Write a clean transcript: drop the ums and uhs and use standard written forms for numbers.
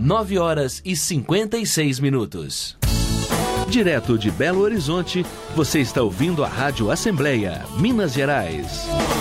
9h56. Direto de Belo Horizonte, você está ouvindo a Rádio Assembleia, Minas Gerais.